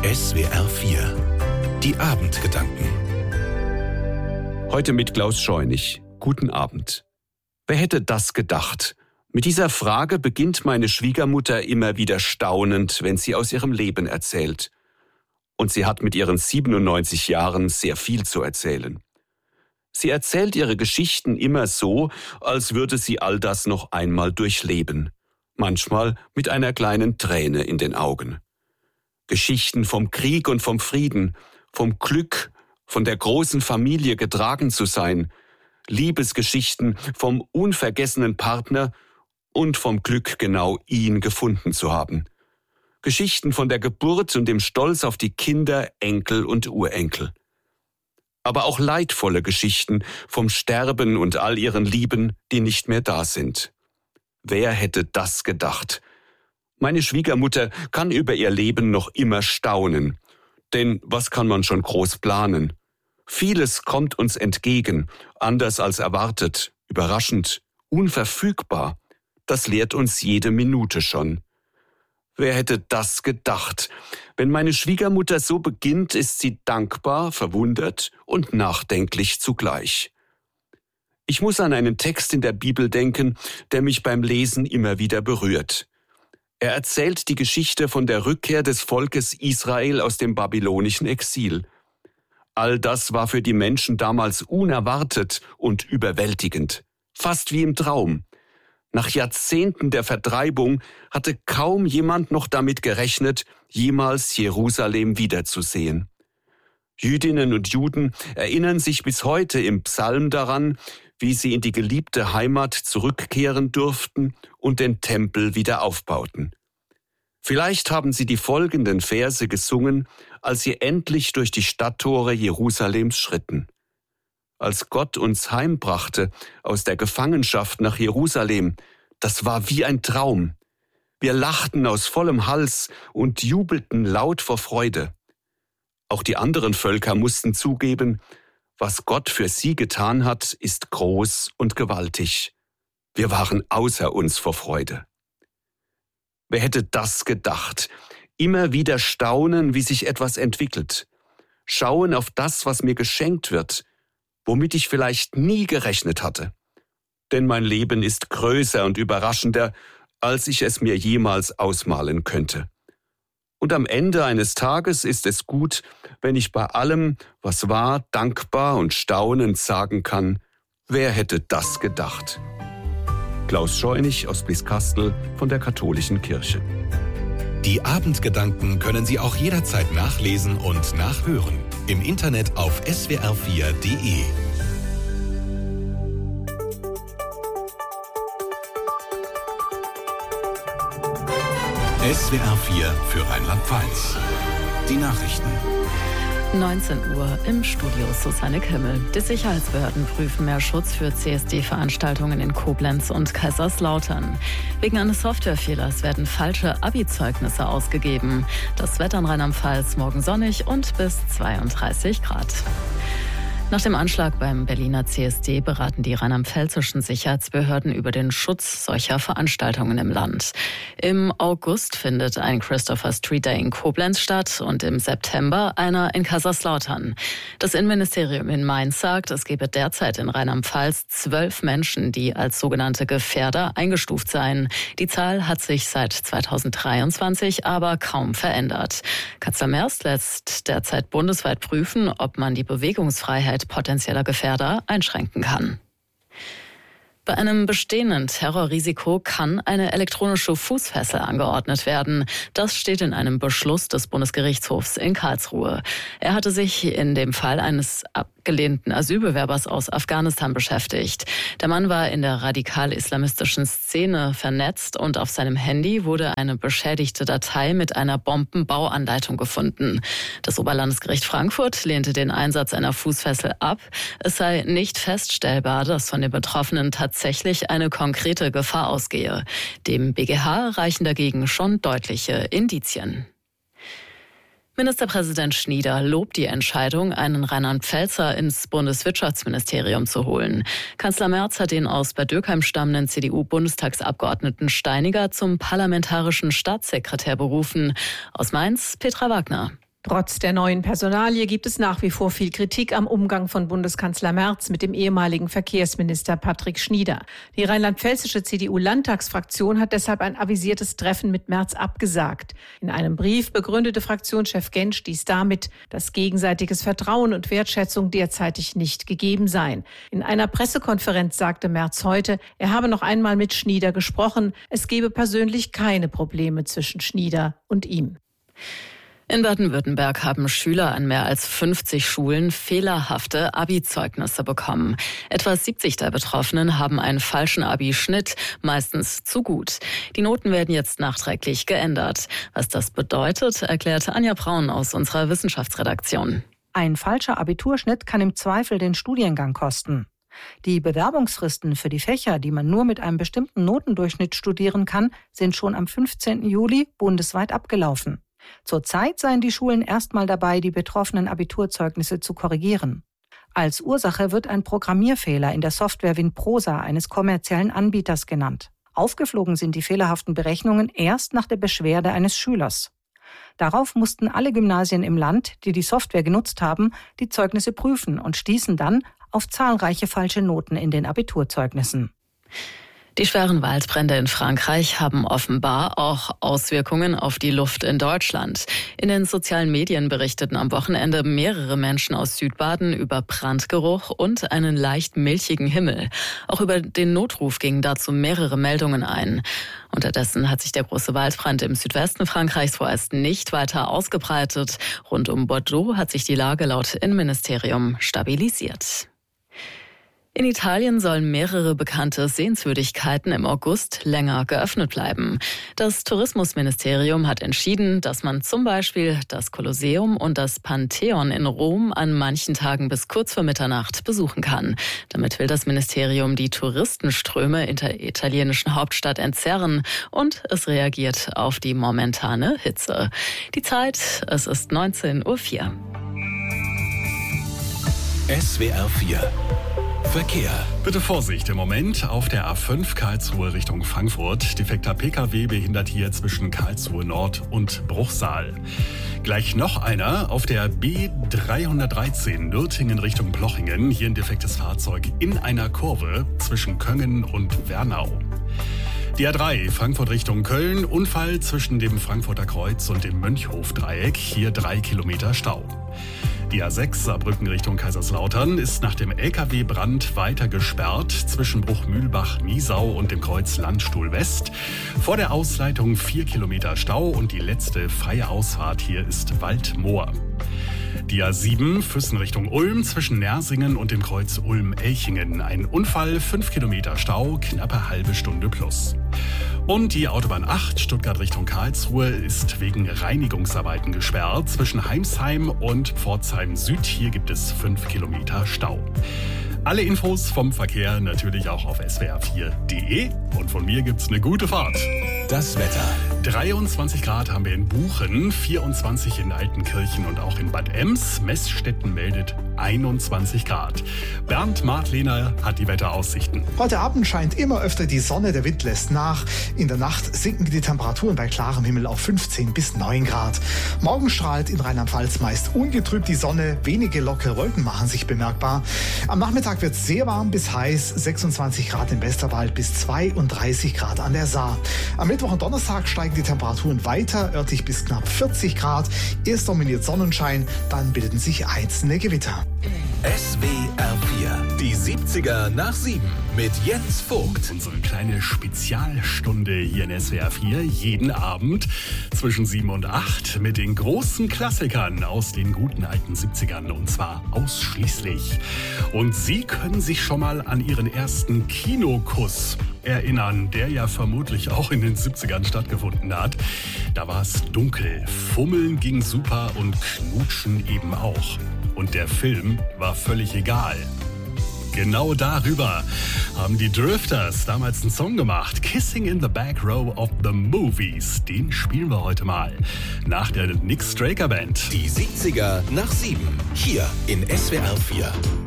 SWR 4 Die Abendgedanken. Heute mit Klaus Scheunig. Guten Abend. Wer hätte das gedacht? Mit dieser Frage beginnt meine Schwiegermutter immer wieder staunend, wenn sie aus ihrem Leben erzählt. Und sie hat mit ihren 97 Jahren sehr viel zu erzählen. Sie erzählt ihre Geschichten immer so, als würde sie all das noch einmal durchleben. Manchmal mit einer kleinen Träne in den Augen. Geschichten vom Krieg und vom Frieden, vom Glück, von der großen Familie getragen zu sein, Liebesgeschichten vom unvergessenen Partner und vom Glück, genau ihn gefunden zu haben. Geschichten von der Geburt und dem Stolz auf die Kinder, Enkel und Urenkel. Aber auch leidvolle Geschichten vom Sterben und all ihren Lieben, die nicht mehr da sind. Wer hätte das gedacht? Meine Schwiegermutter kann über ihr Leben noch immer staunen. Denn was kann man schon groß planen? Vieles kommt uns entgegen, anders als erwartet, überraschend, unverfügbar. Das lehrt uns jede Minute schon. Wer hätte das gedacht? Wenn meine Schwiegermutter so beginnt, ist sie dankbar, verwundert und nachdenklich zugleich. Ich muss an einen Text in der Bibel denken, der mich beim Lesen immer wieder berührt. Er erzählt die Geschichte von der Rückkehr des Volkes Israel aus dem babylonischen Exil. All das war für die Menschen damals unerwartet und überwältigend, fast wie im Traum. Nach Jahrzehnten der Vertreibung hatte kaum jemand noch damit gerechnet, jemals Jerusalem wiederzusehen. Jüdinnen und Juden erinnern sich bis heute im Psalm daran, wie sie in die geliebte Heimat zurückkehren durften und den Tempel wieder aufbauten. Vielleicht haben sie die folgenden Verse gesungen, als sie endlich durch die Stadttore Jerusalems schritten. Als Gott uns heimbrachte aus der Gefangenschaft nach Jerusalem, das war wie ein Traum. Wir lachten aus vollem Hals und jubelten laut vor Freude. Auch die anderen Völker mussten zugeben, was Gott für sie getan hat, ist groß und gewaltig. Wir waren außer uns vor Freude. Wer hätte das gedacht? Immer wieder staunen, wie sich etwas entwickelt. Schauen auf das, was mir geschenkt wird, womit ich vielleicht nie gerechnet hatte. Denn mein Leben ist größer und überraschender, als ich es mir jemals ausmalen könnte. Und am Ende eines Tages ist es gut, wenn ich bei allem, was war, dankbar und staunend sagen kann, wer hätte das gedacht? Klaus Scheunig aus Blieskastel von der Katholischen Kirche. Die Abendgedanken können Sie auch jederzeit nachlesen und nachhören. Im Internet auf swr4.de. SWR 4 für Rheinland-Pfalz. Die Nachrichten. 19 Uhr im Studio Susanne Kimmel. Die Sicherheitsbehörden prüfen mehr Schutz für CSD-Veranstaltungen in Koblenz und Kaiserslautern. Wegen eines Softwarefehlers werden falsche Abi-Zeugnisse ausgegeben. Das Wetter in Rheinland-Pfalz morgen sonnig und bis 32 Grad. Nach dem Anschlag beim Berliner CSD beraten die rheinland-pfälzischen Sicherheitsbehörden über den Schutz solcher Veranstaltungen im Land. Im August findet ein Christopher Street Day in Koblenz statt und im September einer in Kaiserslautern. Das Innenministerium in Mainz sagt, es gebe derzeit in Rheinland-Pfalz 12 Menschen, die als sogenannte Gefährder eingestuft seien. Die Zahl hat sich seit 2023 aber kaum verändert. Kanzler Merz lässt derzeit bundesweit prüfen, ob man die Bewegungsfreiheit potenzieller Gefährder einschränken kann. Bei einem bestehenden Terrorrisiko kann eine elektronische Fußfessel angeordnet werden. Das steht in einem Beschluss des Bundesgerichtshofs in Karlsruhe. Er hatte sich in dem Fall eines abgelehnten Asylbewerbers aus Afghanistan beschäftigt. Der Mann war in der radikal-islamistischen Szene vernetzt und auf seinem Handy wurde eine beschädigte Datei mit einer Bombenbauanleitung gefunden. Das Oberlandesgericht Frankfurt lehnte den Einsatz einer Fußfessel ab. Es sei nicht feststellbar, dass von den Betroffenen tatsächlich eine konkrete Gefahr ausgehe. Dem BGH reichen dagegen schon deutliche Indizien. Ministerpräsident Schnieder lobt die Entscheidung, einen Rheinland-Pfälzer ins Bundeswirtschaftsministerium zu holen. Kanzler Merz hat den aus Bad Dürkheim stammenden CDU-Bundestagsabgeordneten Steiniger zum parlamentarischen Staatssekretär berufen. Aus Mainz, Petra Wagner. Trotz der neuen Personalie gibt es nach wie vor viel Kritik am Umgang von Bundeskanzler Merz mit dem ehemaligen Verkehrsminister Patrick Schnieder. Die rheinland-pfälzische CDU-Landtagsfraktion hat deshalb ein avisiertes Treffen mit Merz abgesagt. In einem Brief begründete Fraktionschef Gentsch dies damit, dass gegenseitiges Vertrauen und Wertschätzung derzeitig nicht gegeben seien. In einer Pressekonferenz sagte Merz heute, er habe noch einmal mit Schnieder gesprochen. Es gebe persönlich keine Probleme zwischen Schnieder und ihm. In Baden-Württemberg haben Schüler an mehr als 50 Schulen fehlerhafte Abi-Zeugnisse bekommen. Etwa 70 der Betroffenen haben einen falschen Abi-Schnitt, meistens zu gut. Die Noten werden jetzt nachträglich geändert. Was das bedeutet, erklärt Anja Braun aus unserer Wissenschaftsredaktion. Ein falscher Abiturschnitt kann im Zweifel den Studiengang kosten. Die Bewerbungsfristen für die Fächer, die man nur mit einem bestimmten Notendurchschnitt studieren kann, sind schon am 15. Juli bundesweit abgelaufen. Zurzeit seien die Schulen erstmal dabei, die betroffenen Abiturzeugnisse zu korrigieren. Als Ursache wird ein Programmierfehler in der Software Winprosa eines kommerziellen Anbieters genannt. Aufgeflogen sind die fehlerhaften Berechnungen erst nach der Beschwerde eines Schülers. Darauf mussten alle Gymnasien im Land, die die Software genutzt haben, die Zeugnisse prüfen und stießen dann auf zahlreiche falsche Noten in den Abiturzeugnissen. Die schweren Waldbrände in Frankreich haben offenbar auch Auswirkungen auf die Luft in Deutschland. In den sozialen Medien berichteten am Wochenende mehrere Menschen aus Südbaden über Brandgeruch und einen leicht milchigen Himmel. Auch über den Notruf gingen dazu mehrere Meldungen ein. Unterdessen hat sich der große Waldbrand im Südwesten Frankreichs vorerst nicht weiter ausgebreitet. Rund um Bordeaux hat sich die Lage laut Innenministerium stabilisiert. In Italien sollen mehrere bekannte Sehenswürdigkeiten im August länger geöffnet bleiben. Das Tourismusministerium hat entschieden, dass man zum Beispiel das Kolosseum und das Pantheon in Rom an manchen Tagen bis kurz vor Mitternacht besuchen kann. Damit will das Ministerium die Touristenströme in der italienischen Hauptstadt entzerren und es reagiert auf die momentane Hitze. Die Zeit, es ist 19:04 Uhr. SWR 4 Verkehr. Bitte Vorsicht im Moment auf der A5 Karlsruhe Richtung Frankfurt. Defekter Pkw behindert hier zwischen Karlsruhe Nord und Bruchsal. Gleich noch einer auf der B313 Nürtingen Richtung Plochingen. Hier ein defektes Fahrzeug in einer Kurve zwischen Köngen und Wernau. Die A3 Frankfurt Richtung Köln. Unfall zwischen dem Frankfurter Kreuz und dem Mönchhof-Dreieck. Hier 3 Kilometer Stau. Die A6 Saarbrücken Richtung Kaiserslautern ist nach dem Lkw-Brand weiter gesperrt zwischen Bruchmühlbach-Niesau und dem Kreuz Landstuhl West. Vor der Ausleitung 4 Kilometer Stau und die letzte freie Ausfahrt hier ist Waldmoor. Die A7 Füssen Richtung Ulm zwischen Nersingen und dem Kreuz Ulm-Elchingen. Ein Unfall, 5 Kilometer Stau, knappe halbe Stunde plus. Und die Autobahn 8 Stuttgart Richtung Karlsruhe ist wegen Reinigungsarbeiten gesperrt zwischen Heimsheim und Pforzheim Süd. Hier gibt es 5 Kilometer Stau. Alle Infos vom Verkehr natürlich auch auf swr4.de. Und von mir gibt's eine gute Fahrt. Das Wetter. 23 Grad haben wir in Buchen, 24 in Altenkirchen und auch in Bad Ems. Messstetten meldet 21 Grad. Bernd Martlehner hat die Wetteraussichten. Heute Abend scheint immer öfter die Sonne, der Wind lässt nach. In der Nacht sinken die Temperaturen bei klarem Himmel auf 15 bis 9 Grad. Morgen strahlt in Rheinland-Pfalz meist ungetrübt die Sonne. Wenige lockere Wolken machen sich bemerkbar. Am Nachmittag wird es sehr warm bis heiß. 26 Grad im Westerwald bis 32 Grad an der Saar. Am Mittwoch und Donnerstag steigen die Temperaturen weiter, örtlich bis knapp 40 Grad. Erst dominiert Sonnenschein, dann bilden sich einzelne Gewitter. SWR 4, die 70er nach 7 mit Jens Vogt. Unsere kleine Spezialstunde hier in SWR 4, jeden Abend zwischen 7 und 8 mit den großen Klassikern aus den guten alten 70ern und zwar ausschließlich. Und Sie können sich schon mal an Ihren ersten Kinokuss erinnern, der ja vermutlich auch in den 70ern stattgefunden hat. Da war es dunkel, Fummeln ging super und Knutschen eben auch. Und der Film war völlig egal. Genau darüber haben die Drifters damals einen Song gemacht. Kissing in the Back Row of the Movies. Den spielen wir heute mal. Nach der Nick Straker Band. Die 70er nach 7. Hier in SWR 4.